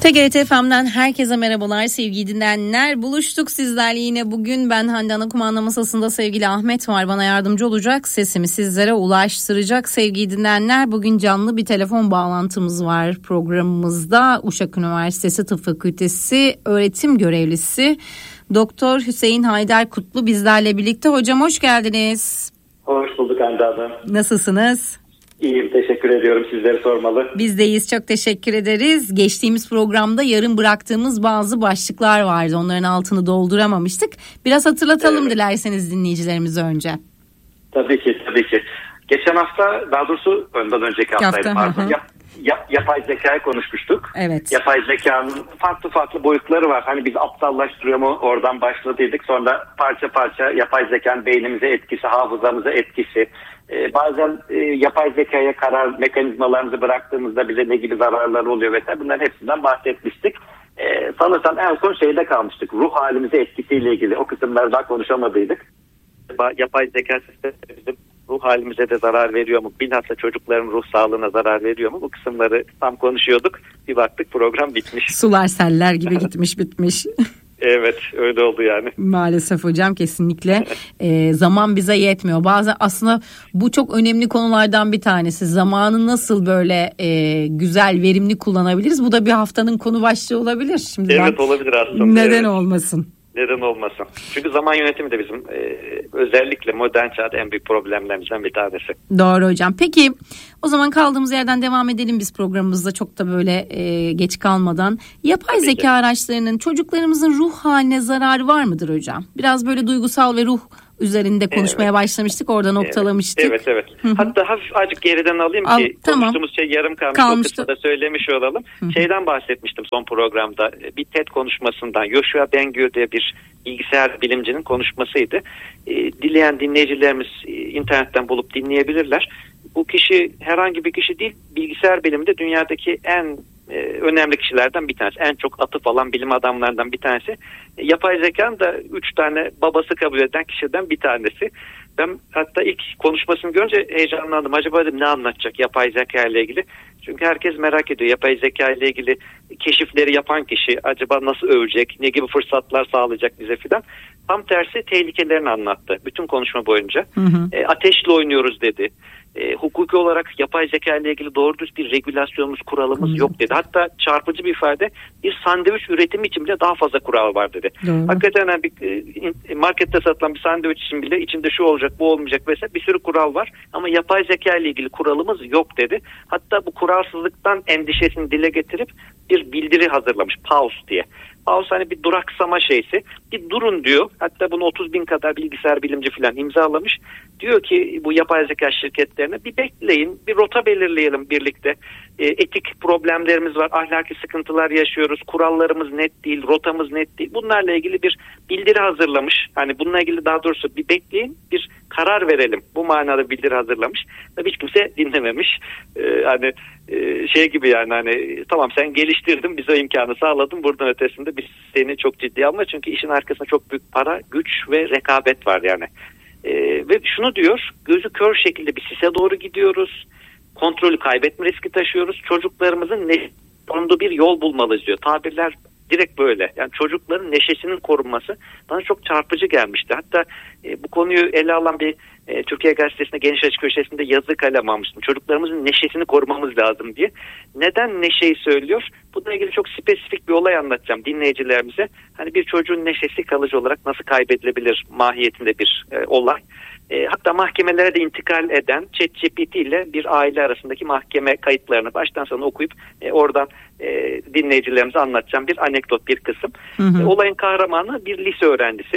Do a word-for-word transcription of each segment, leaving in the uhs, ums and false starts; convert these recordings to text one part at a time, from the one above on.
T G R T F M'den herkese merhabalar sevgili dinleyenler. Buluştuk sizlerle yine bugün. Ben Hande Ana, kumanda masasında sevgili Ahmet var. Bana yardımcı olacak, sesimi sizlere ulaştıracak sevgili dinleyenler. Bugün canlı bir telefon bağlantımız var programımızda. Uşak Üniversitesi Tıp Fakültesi öğretim görevlisi Doktor Hüseyin Haydar Kutlu bizlerle birlikte. Hocam hoş geldiniz. Hoş bulduk Hande Hanım. Nasılsınız? İyiyim, teşekkür ediyorum. Sizleri sormalı. Biz de iyiyiz, çok teşekkür ederiz. Geçtiğimiz programda yarım bıraktığımız bazı başlıklar vardı. Onların altını dolduramamıştık. Biraz hatırlatalım evet. Dilerseniz dinleyicilerimize önce. Tabii ki, tabii ki. Geçen hafta, daha doğrusu önden önceki haftaydı hafta, pardon. Yap, yap, yapay zekayı konuşmuştuk. Evet. Yapay zekanın farklı farklı boyutları var. Hani biz aptallaştırıyor mu oradan başladıydık. Sonra parça parça yapay zekanın beynimize etkisi, hafızamıza etkisi. Ee, bazen e, yapay zekaya karar mekanizmalarımızı bıraktığımızda bize ne gibi zararları oluyor vesaire. Bunların hepsinden bahsetmiştik. Ee, sanırsam en son şeyde kalmıştık. Ruh halimize etkisiyle ilgili. O kısımları daha konuşamadıydık. Yapay zeka sistemi ruh halimize de zarar veriyor mu? Bilhassa çocukların ruh sağlığına zarar veriyor mu? Bu kısımları tam konuşuyorduk. Bir baktık program bitmiş. Sular seller gibi gitmiş bitmiş. Evet, öyle oldu yani. Maalesef hocam, kesinlikle e, zaman bize yetmiyor. Bazen aslında bu çok önemli konulardan bir tanesi. Zamanı nasıl böyle e, güzel, verimli kullanabiliriz? Bu da bir haftanın konu başlığı olabilir. Şimdi evet, olabilir aslında. Neden evet. olmasın? Neden olmasın? Çünkü zaman yönetimi de bizim e, özellikle modern çağda en büyük problemlerimizden bir tanesi. Doğru hocam. Peki o zaman kaldığımız yerden devam edelim biz programımızda, çok da böyle e, geç kalmadan. Yapay Tabii zeka ki. araçlarının çocuklarımızın ruh haline zararı var mıdır hocam? Biraz böyle duygusal ve ruh üzerinde konuşmaya evet. başlamıştık. Orada noktalamıştık. Evet evet. evet. Hatta hafif azıcık geriden alayım Al, ki tamam. konuştuğumuz şey yarım kalmış. Kalmıştı. O kısmı da söylemiş olalım. Hı-hı. Şeyden bahsetmiştim son programda. Bir TED konuşmasından. Yoshua Bengio diye bir bilgisayar bilimcinin konuşmasıydı. E, dileyen dinleyicilerimiz e, internetten bulup dinleyebilirler. Bu kişi herhangi bir kişi değil. Bilgisayar biliminde dünyadaki en e, önemli kişilerden bir tanesi. En çok atıf alan bilim adamlarından bir tanesi. E, yapay zekanın da üç tane babası kabul eden kişiden bir tanesi. Ben hatta ilk konuşmasını görünce heyecanlandım. Acaba dedim ne anlatacak yapay zeka ile ilgili? Çünkü herkes merak ediyor. Yapay zeka ile ilgili keşifleri yapan kişi acaba nasıl övecek? Ne gibi fırsatlar sağlayacak bize filan? Tam tersi tehlikelerini anlattı. Bütün konuşma boyunca. Hı hı. E, ateşle oynuyoruz dedi. E, hukuki olarak yapay zeka ile ilgili doğru düz bir regülasyonumuz, kuralımız Hı. yok dedi. Hatta çarpıcı bir ifade, bir sandviç üretimi için bile daha fazla kural var dedi. Doğru. Hakikaten yani bir markette satılan bir sandviç için bile içinde şu olacak, bu olmayacak vesaire bir sürü kural var. Ama yapay zeka ile ilgili kuralımız yok dedi. Hatta bu kuralsızlıktan endişesini dile getirip bir bildiri hazırlamış, pause diye. Pause hani bir duraksama şeysi. Bir durun diyor. Hatta bunu otuz bin kadar bilgisayar bilimci falan imzalamış. Diyor ki bu yapay zeka şirketlerine bir bekleyin, bir rota belirleyelim birlikte. E, etik problemlerimiz var, ahlaki sıkıntılar yaşıyoruz, kurallarımız net değil, rotamız net değil. Bunlarla ilgili bir bildiri hazırlamış. Hani bununla ilgili daha doğrusu bir bekleyin, bir karar verelim. Bu manada bildiri hazırlamış. Tabii hiç kimse dinlememiş. E, hani e, şey gibi yani hani tamam sen geliştirdin, bize imkanı sağladın. Buradan ötesinde biz seni çok ciddiye alma. Çünkü işin arkasında çok büyük para, güç ve rekabet var yani. Ee, ve şunu diyor, gözü kör şekilde bir sise doğru gidiyoruz, kontrolü kaybetme riski taşıyoruz, çocuklarımızın ne sonunda bir yol bulmalıyız diyor. Tabirler direkt böyle. Yani çocukların neşesinin korunması bana çok çarpıcı gelmişti. Hatta e, bu konuyu ele alan bir e, Türkiye Gazetesi'nde Geniş Açı köşesinde yazı kalem almıştım. Çocuklarımızın neşesini korumamız lazım diye. Neden neşeyi söylüyor? Bununla ilgili çok spesifik bir olay anlatacağım dinleyicilerimize. Hani bir çocuğun neşesi kalıcı olarak nasıl kaybedilebilir mahiyetinde bir e, olay. E, hatta mahkemelere de intikal eden ChatGPT ile bir aile arasındaki mahkeme kayıtlarını baştan sona okuyup e, oradan e, dinleyicilerimize anlatacağım bir anekdot, bir kısım. Hı hı. E, olayın kahramanı bir lise öğrencisi.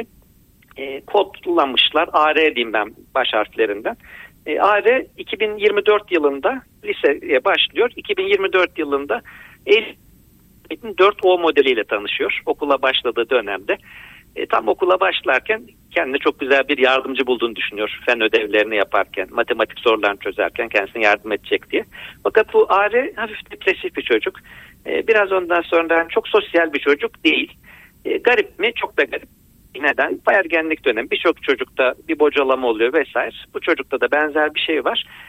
E, kodlamışlar. A R diyeyim ben baş harflerinden. E, A R iki bin yirmi dört yılında liseye başlıyor. iki bin yirmi dört yılında dört O modeliyle tanışıyor. Okula başladığı dönemde. E, tam okula başlarken kendine çok güzel bir yardımcı bulduğunu düşünüyor. Fen ödevlerini yaparken, matematik sorularını çözerken kendisine yardım edecek diye. Fakat bu A R hafif depresif bir çocuk. E, biraz ondan sonra çok sosyal bir çocuk değil. E, garip mi? Çok da garip. Neden? Ergenlik dönemi birçok çocukta bir bocalama oluyor vesaire. Bu çocukta da benzer bir şey var.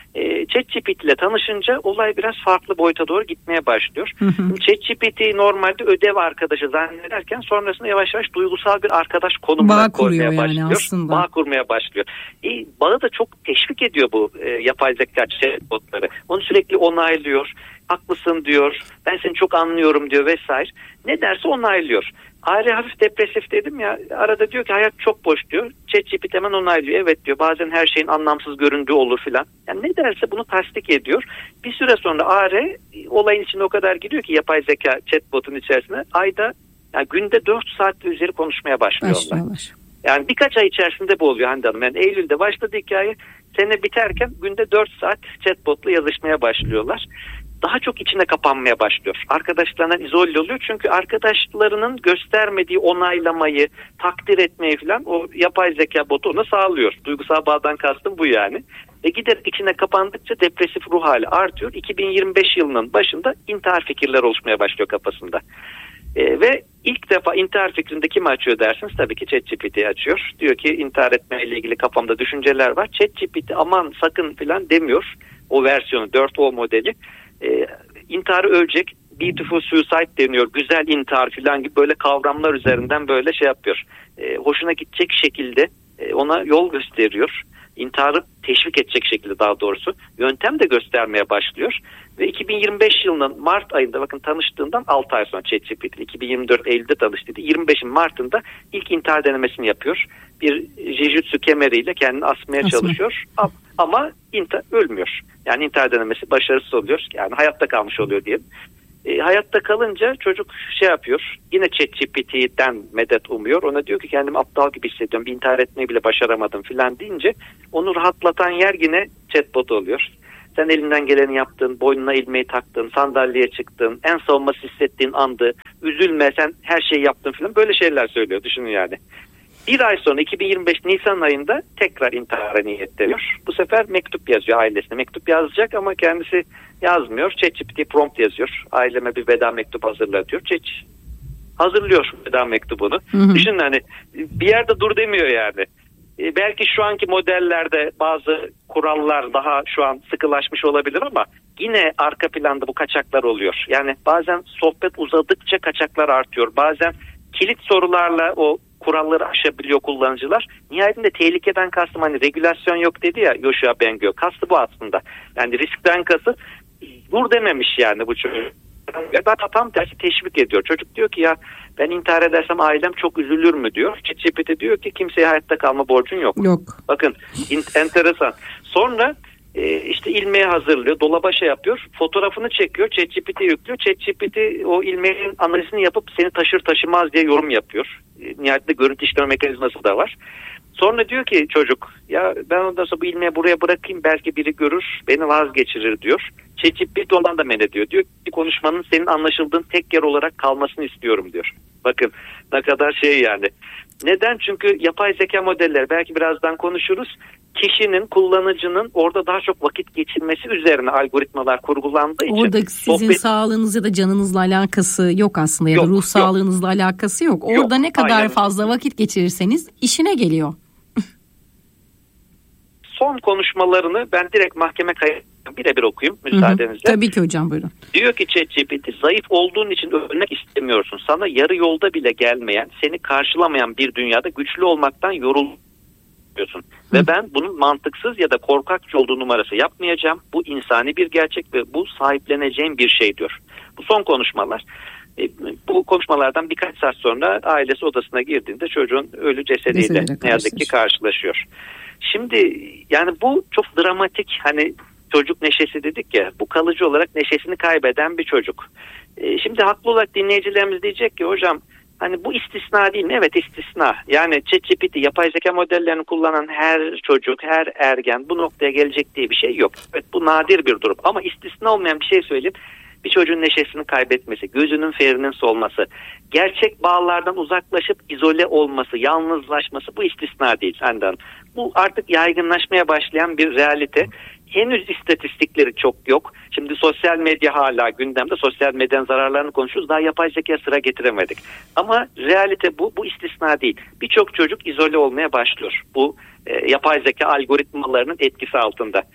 E, ChatGPT ile tanışınca olay biraz farklı boyuta doğru gitmeye başlıyor. ChatGPT normalde ödev arkadaşı zannederken sonrasında yavaş yavaş duygusal bir arkadaş konumuna koymaya başlıyor. Aslında. Bağ kurmaya başlıyor. E, bağı da çok teşvik ediyor bu e, yapay zeka chatbotları. Onu sürekli onaylıyor. Haklısın diyor. Ben seni çok anlıyorum diyor vesaire. Ne derse onaylıyor. Aile hafif depresif dedim ya, arada diyor ki hayat çok boş diyor. ChatGPT hemen onaylıyor. Evet diyor, bazen her şeyin anlamsız göründüğü olur filan. Yani ne derse bunu tasdik ediyor. Bir süre sonra Are olayın içine o kadar giriyor ki yapay zeka chatbotun içerisine ayda, yani günde dört saat üzeri konuşmaya başlıyorlar. Başlıyorlar. Yani birkaç ay içerisinde bu oluyor Hande Hanım. Yani Eylül'de başladı hikaye. Sene biterken günde dört saat chatbotla yazışmaya başlıyorlar. Daha çok içine kapanmaya başlıyor. Arkadaşlarından izole oluyor. Çünkü arkadaşlarının göstermediği onaylamayı, takdir etmeyi falan o yapay zeka botu ona sağlıyor. Duygusal bağdan kastım bu yani. Ve giderek içine kapandıkça depresif ruh hali artıyor. iki bin yirmi beş yılının başında intihar fikirleri oluşmaya başlıyor kafasında. Ee, ve ilk defa intihar fikrinde kim açıyor dersiniz? Tabii ki ChatGPT'yi açıyor. Diyor ki intihar etmeyle ilgili kafamda düşünceler var. ChatGPT aman sakın falan demiyor. O versiyonu dört O modeli. Ee, intiharı ölecek, beautiful suicide deniyor, güzel intihar falan gibi böyle kavramlar üzerinden böyle şey yapıyor. Ee, hoşuna gidecek şekilde e, ona yol gösteriyor. İntiharı teşvik edecek şekilde daha doğrusu yöntem de göstermeye başlıyor. Ve iki bin yirmi beş yılının Mart ayında, bakın tanıştığından altı ay sonra ChatGPT iki bin yirmi dört Eylül'de tanıştıydı. yirmi beşin Mart'ında ilk intihar denemesini yapıyor. Bir jujutsu kemeriyle kendini asmaya Asma. çalışıyor. Ama intihar ölmüyor. Yani intihar denemesi başarısız oluyor. Yani hayatta kalmış oluyor diyelim. E, hayatta kalınca çocuk şey yapıyor. Yine ChatGPT'den medet umuyor. Ona diyor ki kendimi aptal gibi hissediyorum. Bir intihar etmeyi bile başaramadım filan deyince onu rahatlatan yer yine chatbot oluyor. Sen elinden geleni yaptın, boynuna ilmeği taktın, sandalyeye çıktın, en savunmasız hissettiğin andı, üzülme sen her şeyi yaptın filan, böyle şeyler söylüyor, düşünün yani. Bir ay sonra iki bin yirmi beş Nisan ayında tekrar intihara niyetleniyor. Bu sefer mektup yazıyor ailesine. Mektup yazacak ama kendisi yazmıyor. ChatGPT prompt yazıyor. Aileme bir veda mektubu hazırla diyor. Chat hazırlıyor veda mektubunu. Hı hı. Düşünün hani bir yerde dur demiyor yani. E, belki şu anki modellerde bazı kurallar daha şu an sıkılaşmış olabilir ama yine arka planda bu kaçaklar oluyor. Yani bazen sohbet uzadıkça kaçaklar artıyor. Bazen kilit sorularla o kuralları aşabiliyor kullanıcılar. Nihayetinde tehlikeden kastım, hani regülasyon yok dedi ya Yoshua Bengio. Kastı bu aslında. Yani riskten kastı dur dememiş yani bu çocuk. Hatta tam tersi teşvik ediyor. Çocuk diyor ki ya ben intihar edersem ailem çok üzülür mü diyor. ChatGPT diyor ki kimseye hayatta kalma borcun yok. Yok. Bakın enteresan. Sonra e, işte ilmeği hazırlıyor. Dolaba şey yapıyor. Fotoğrafını çekiyor. ChatGPT yüklüyor. ChatGPT o ilmeğin analizini yapıp seni taşır taşımaz diye yorum yapıyor. E, nihayetinde görüntü işleme mekanizması da var. Sonra diyor ki çocuk ya ben ondan sonra bu ilmeği buraya bırakayım belki biri görür beni vazgeçirir diyor. ChatGPT ondan da men ediyor. Diyor ki konuşmanın senin anlaşıldığın tek yer olarak kalmasını istiyorum diyor. Bakın ne kadar şey yani. Neden? Çünkü yapay zeka modelleri, belki birazdan konuşuruz, kişinin, kullanıcının orada daha çok vakit geçirmesi üzerine algoritmalar kurgulandığı için. Orada sizin sohbet... sağlığınız ya da canınızla alakası yok aslında ya yok, da ruh yok. sağlığınızla alakası yok. Orada yok, ne kadar aynen. fazla vakit geçirirseniz işine geliyor. Son konuşmalarını ben direkt mahkeme kayıtlarına birebir okuyayım müsaadenizle. Tabii ki hocam, buyurun. Diyor ki ChatGPT zayıf olduğun için ölmek istemiyorsun. Sana yarı yolda bile gelmeyen, seni karşılamayan bir dünyada güçlü olmaktan yoruluyorsun. Ve ben bunun mantıksız ya da korkakça olduğu numarası yapmayacağım. Bu insani bir gerçek ve bu sahipleneceğim bir şey diyor. Bu son konuşmalar. Bu konuşmalardan birkaç saat sonra ailesi odasına girdiğinde çocuğun ölü cesediyle ne yazık ki karşılaşıyor. Şimdi yani bu çok dramatik, hani çocuk neşesi dedik ya, bu kalıcı olarak neşesini kaybeden bir çocuk. Ee, şimdi haklı olarak dinleyicilerimiz diyecek ki hocam hani bu istisna değil mi? Evet, istisna. Yani ChatGPT, yapay zeka modellerini kullanan her çocuk, her ergen bu noktaya gelecek diye bir şey yok. Evet, bu nadir bir durum ama istisna olmayan bir şey söyleyeyim. Bir çocuğun neşesini kaybetmesi, gözünün ferinin solması, gerçek bağlardan uzaklaşıp izole olması, yalnızlaşması bu istisna değil senden. Bu artık yaygınlaşmaya başlayan bir realite. Henüz istatistikleri çok yok. Şimdi sosyal medya hala gündemde. Sosyal medyanın zararlarını konuşuyoruz. Daha yapay zeka sıra getiremedik. Ama realite bu. Bu istisna değil. Birçok çocuk izole olmaya başlıyor. Bu e, yapay zeka algoritmalarının etkisi altında.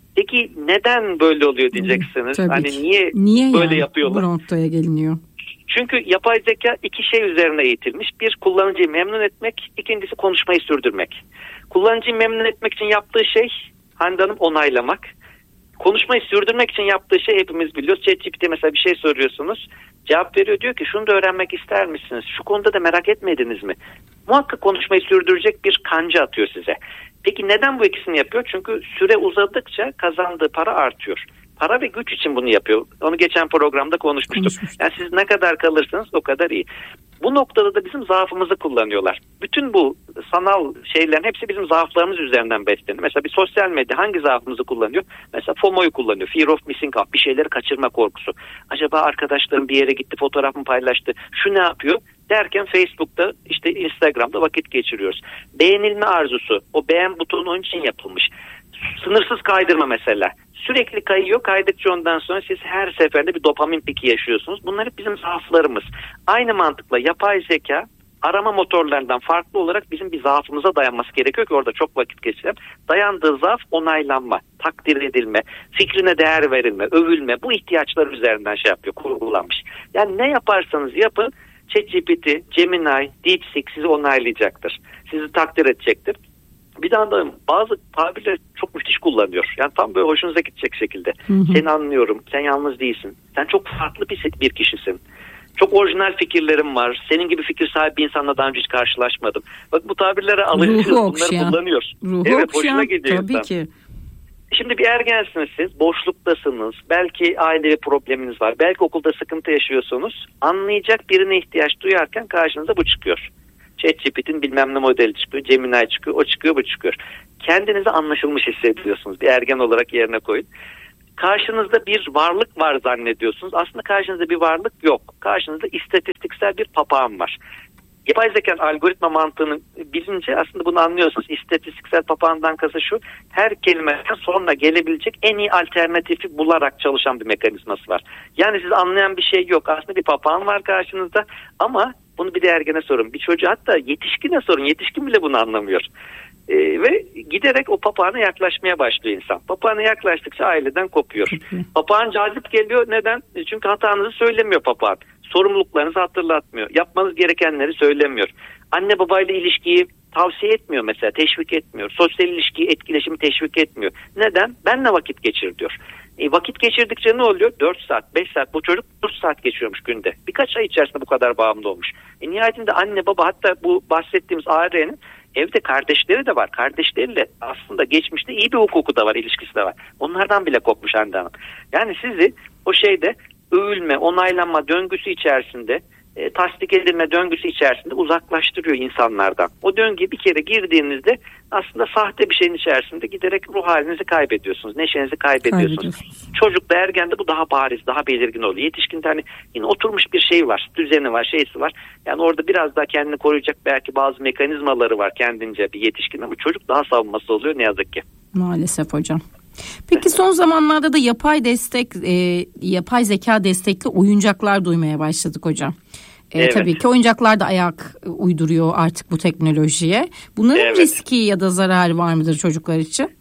Peki neden böyle oluyor diyeceksiniz. Tabii hani ki. niye, niye böyle yani yapıyorlar? Bu noktaya geliniyor. Çünkü yapay zeka iki şey üzerine eğitilmiş. Bir, kullanıcıyı memnun etmek. İkincisi, konuşmayı sürdürmek. Kullanıcıyı memnun etmek için yaptığı şey, Hande Hanım, onaylamak. Konuşmayı sürdürmek için yaptığı şey hepimiz biliyoruz. ChatGPT'ye mesela bir şey soruyorsunuz. Cevap veriyor, diyor ki şunu da öğrenmek ister misiniz? Şu konuda da merak etmediniz mi? Muhakkak konuşmayı sürdürecek bir kanca atıyor size. Peki neden bu ikisini yapıyor? Çünkü süre uzadıkça kazandığı para artıyor. Para ve güç için bunu yapıyor. Onu geçen programda konuşmuştuk. Konuşmuştum. Yani siz ne kadar kalırsanız o kadar iyi. Bu noktada da bizim zaafımızı kullanıyorlar. Bütün bu sanal şeylerin hepsi bizim zaaflarımız üzerinden besleniyor. Mesela bir sosyal medya hangi zaafımızı kullanıyor? Mesela FOMO'yu kullanıyor. Fear of missing out. Bir şeyleri kaçırma korkusu. Acaba arkadaşlarım bir yere gitti, fotoğrafımı paylaştı. Şu ne yapıyor? Derken Facebook'ta, işte Instagram'da vakit geçiriyoruz. Beğenilme arzusu. O beğen butonu onun için yapılmış. Sınırsız kaydırma mesela. Sürekli kayıyor. Kaydıkça ondan sonra siz her seferinde bir dopamin piki yaşıyorsunuz. Bunlar hep bizim zaaflarımız. Aynı mantıkla yapay zeka arama motorlarından farklı olarak bizim bir zaafımıza dayanması gerekiyor ki orada çok vakit geçirelim. Dayandığı zaaf onaylanma, takdir edilme, fikrine değer verilme, övülme, bu ihtiyaçlar üzerinden şey yapıyor, kurgulanmış. Yani ne yaparsanız yapın, ChatGPT, Gemini, DeepSeek sizi onaylayacaktır. Sizi takdir edecektir. Bir daha da bazı tabirleri çok müthiş kullanıyor. Yani tam böyle hoşunuza gidecek şekilde. Hı hı. Seni anlıyorum, sen yalnız değilsin. Sen çok farklı bir, bir kişisin. Çok orijinal fikirlerim var. Senin gibi fikir sahibi bir insanla daha önce hiç karşılaşmadım. Bak, bu tabirlere alışıyoruz. Bunları kullanıyor. Ruhu evet, hoşuna gidiyor. Tabii insan. Ki. Şimdi bir ergensiniz siz, boşluktasınız, belki ailevi probleminiz var, belki okulda sıkıntı yaşıyorsunuz. Anlayacak birine ihtiyaç duyarken karşınıza bu çıkıyor. ChatGPT'nin bilmem ne modeli çıkıyor, Gemini çıkıyor, o çıkıyor, bu çıkıyor. Kendinizi anlaşılmış hissediyorsunuz. Bir ergen olarak yerine koyun. Karşınızda bir varlık var zannediyorsunuz. Aslında karşınızda bir varlık yok. Karşınızda istatistiksel bir papağan var. Yapay zekanın algoritma mantığını bilince aslında bunu anlıyorsunuz. İstatistiksel papağandan kasıt şu: her kelimeden sonra gelebilecek en iyi alternatifi bularak çalışan bir mekanizması var. Yani siz anlayan bir şey yok. Aslında bir papağan var karşınızda ama bunu bir de ergene sorun. Bir çocuğa, hatta yetişkine sorun. Yetişkin bile bunu anlamıyor. Ee, ve giderek o papağana yaklaşmaya başlıyor insan. Papağana yaklaştıkça aileden kopuyor. Papağan cazip geliyor. Neden? Çünkü hatanızı söylemiyor papağan. Sorumluluklarınızı hatırlatmıyor. Yapmanız gerekenleri söylemiyor. Anne babayla ilişkiyi tavsiye etmiyor mesela. Teşvik etmiyor. Sosyal ilişkiyi, etkileşimi teşvik etmiyor. Neden? Benle vakit geçir diyor. E, vakit geçirdikçe ne oluyor? dört saat, beş saat. Bu çocuk dört saat geçiriyormuş günde. Birkaç ay içerisinde bu kadar bağımlı olmuş. E, nihayetinde anne baba, hatta bu bahsettiğimiz ailenin evde kardeşleri de var. Kardeşleriyle aslında geçmişte iyi bir hukuku da var, ilişkisi de var. Onlardan bile kopmuş Hande Hanım. Yani sizi o şeyde övülme, onaylanma döngüsü içerisinde, e, tasdik edilme döngüsü içerisinde uzaklaştırıyor insanlardan. O döngüye bir kere girdiğinizde aslında sahte bir şeyin içerisinde giderek ruh halinizi kaybediyorsunuz. Neşenizi kaybediyorsunuz. Çocukta, ergende bu daha bariz, daha belirgin oluyor. Yetişkinde hani yine oturmuş bir şey var, düzeni var, şeysi var. Yani orada biraz daha kendini koruyacak belki bazı mekanizmaları var kendince bir yetişkin, ama çocuk daha savunması oluyor ne yazık ki. Maalesef hocam. Peki son zamanlarda da yapay destek, e, yapay zeka destekli oyuncaklar duymaya başladık hocam. E, evet. Tabii ki oyuncaklar da ayak uyduruyor artık bu teknolojiye. Bunların evet. riski ya da zararı var mıdır çocuklar için?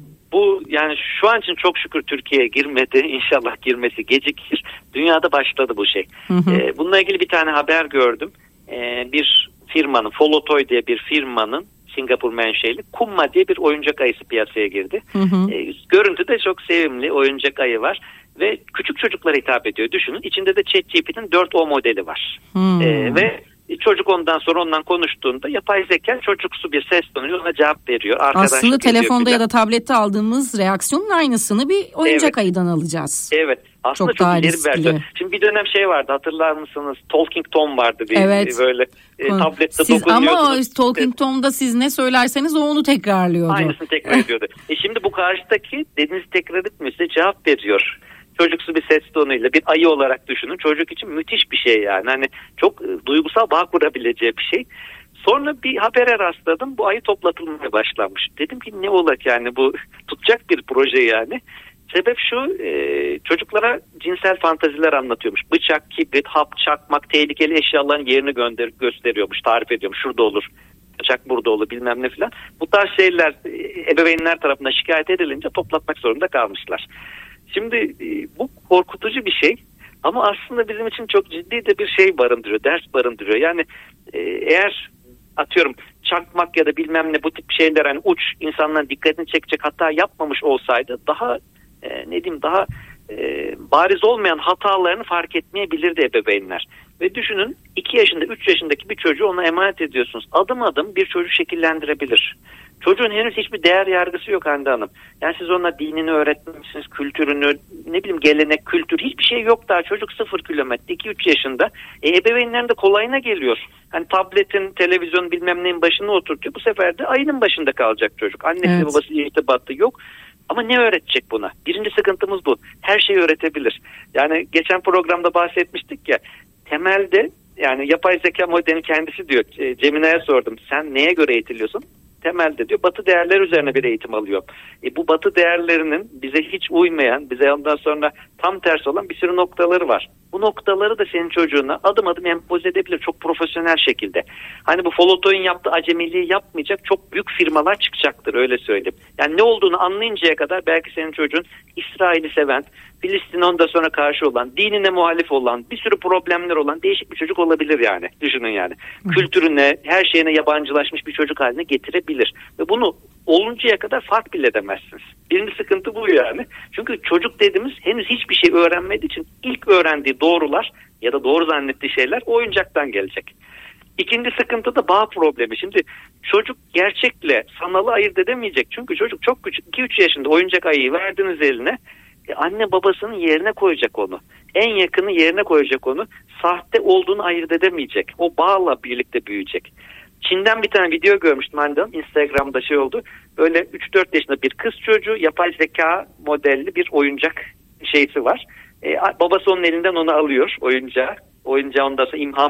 Bu yani şu an için çok şükür Türkiye'ye girmedi. İnşallah girmesi gecikir. Dünyada başladı bu şey. Hı hı. E, bununla ilgili bir tane haber gördüm. E, bir firmanın, Folotoy diye bir firmanın, Singapur menşeli Kumma diye bir oyuncak ayısı piyasaya girdi. Hı hı. E, görüntü de çok sevimli, oyuncak ayı var ve küçük çocuklara hitap ediyor. Düşünün, içinde de ChatGPT'nin dört O modeli var. E, ve çocuk ondan sonra ondan konuştuğunda yapay zeka çocuksu bir ses tonuyla ona cevap veriyor. Aslında telefonda ya da tablette aldığımız reaksiyonun aynısını bir oyuncak evet. ayıdan alacağız. Evet. Aslında çok, çok ileri bir versiyon. Şimdi bir dönem şey vardı, hatırlar mısınız? Talking Tom vardı diye. Evet. Böyle e, tablette siz, dokunuyordunuz. Ama Talking Tom'da siz ne söylerseniz o onu tekrarlıyordu. Aynısını tekrar ediyordu. e şimdi bu karşıdaki dediğinizi tekrar etmiyor, size cevap veriyor. Çocuksu bir ses tonuyla, bir ayı olarak düşünün. Çocuk için müthiş bir şey yani. Hani çok e, duygusal bağ kurabileceği bir şey. Sonra bir habere rastladım. Bu ayı toplatılmaya başlanmış. Dedim ki ne olacak yani, bu tutacak bir proje yani. Sebep şu, e, çocuklara cinsel fantaziler anlatıyormuş. Bıçak, kibrit, hap, çakmak, tehlikeli eşyaların yerini gönder- gösteriyormuş, tarif ediyormuş. Şurada olur, bıçak burada olur bilmem ne filan. Bu tarz şeyler ebeveynler tarafından şikayet edilince toplatmak zorunda kalmışlar. Şimdi bu korkutucu bir şey ama aslında bizim için çok ciddi de bir şey barındırıyor, ders barındırıyor. Yani eğer atıyorum çakmak ya da bilmem ne bu tip şeyler hani uç insanların dikkatini çekecek hata yapmamış olsaydı daha e, ne diyeyim daha e, bariz olmayan hatalarını fark etmeyebilirdi ebeveynler. Ve düşünün iki yaşında üç yaşındaki bir çocuğu ona emanet ediyorsunuz. Adım adım bir çocuğu şekillendirebilir. Çocuğun henüz hiçbir değer yargısı yok Hande Hanım. Yani siz ona dinini öğretmemişsiniz, kültürünü, ne bileyim gelenek, kültür hiçbir şey yok daha. Çocuk sıfır kilometre, iki üç yaşında. E, ebeveynlerin de kolayına geliyor. Hani tabletin, televizyon bilmem neyin başına oturtuyor. Bu sefer de ayının başında kalacak çocuk. Annesi evet. babası irtibatı yok. Ama ne öğretecek buna? Birinci sıkıntımız bu. Her şeyi öğretebilir. Yani geçen programda bahsetmiştik ya. Temelde yani yapay zeka modelinin kendisi diyor. Gemini'ye sordum. Sen neye göre eğitiliyorsun? Temelde diyor batı değerler üzerine bir eğitim alıyor. E, bu batı değerlerinin bize hiç uymayan, bize ondan sonra tam tersi olan bir sürü noktaları var. Bu noktaları da senin çocuğuna adım adım empoze edebilir çok profesyonel şekilde. Hani bu Folatoy'un yaptığı acemiliği yapmayacak çok büyük firmalar çıkacaktır öyle söyleyeyim. Yani ne olduğunu anlayıncaya kadar belki senin çocuğun İsrail'i seven, Filistin'e ondan sonra karşı olan, dinine muhalif olan, bir sürü problemler olan değişik bir çocuk olabilir yani. Düşünün yani. Hı. Kültürüne, her şeyine yabancılaşmış bir çocuk haline getirebilir. Ve bunu oluncaya kadar fark bile edemezsiniz. Birinci sıkıntı bu yani. Çünkü çocuk dediğimiz henüz hiçbir şey öğrenmediği için ilk öğrendiği doğrular ya da doğru zannettiği şeyler oyuncaktan gelecek. İkinci sıkıntı da bağ problemi. Şimdi çocuk gerçekle sanalı ayırt edemeyecek. Çünkü çocuk çok küçük. iki üç yaşında oyuncak ayıyı verdiniz eline. E anne babasının yerine koyacak onu. En yakını yerine koyacak onu. Sahte olduğunu ayırt edemeyecek. O bağla birlikte büyüyecek. Çin'den bir tane video görmüştüm annem. Instagram'da şey oldu. Böyle üç dört yaşında bir kız çocuğu yapay zeka modelli bir oyuncak şeysi var. E, babası onun elinden onu alıyor oyuncağı. Oyuncağı ondan sonra imha